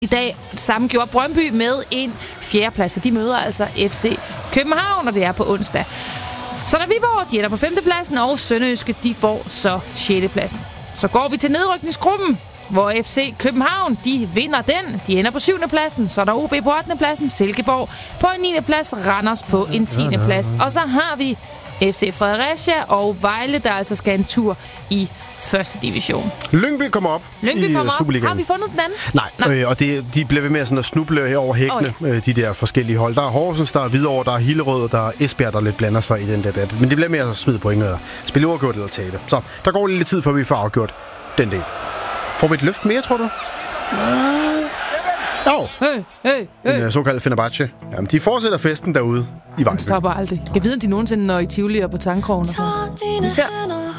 i dag. Samme gjorde Brøndby med en fjerdeplads, og de møder altså FC København, og det er på onsdag. Så der Viborg, de ender på 5. pladsen, og Sønderjyske, de får så 6. pladsen. Så går vi til nedrykningsgruppen, hvor FC København, de vinder den. De ender på 7. pladsen, så er der OB på 8. pladsen, Silkeborg på en 9. plads, Randers på en 10. plads. Og så har vi FC Fredericia og Vejle, der altså skal en tur i første division. Lyngby kommer op i Superligaen. Har vi fundet den anden? Nej. Og de bliver ved med sådan at snuble her over hækkene, de der forskellige hold. Der er Horsens, der er Hvidovre, der er Hillerød, og der er Esbjerg, der lidt blander sig i den debat. Men det bliver mere at smide point eller spille uafgjort eller tabe. Så der går lidt tid, før vi får afgjort den del. Får vi et løft mere, tror du? En såkaldt Fenerbahce. Jamen, de fortsætter festen derude i Vejle. Den stopper aldrig. Jeg ved, om de nogensinde når i Tivoli og på Tankkrogen. Vi ser.